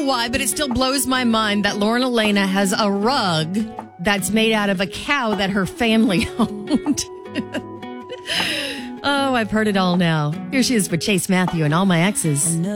why, but it still blows my mind that Lauren Elena has a rug that's made out of a cow that her family owned. Oh, I've heard it all now. Here she is with Chase Matthew and All My Exes.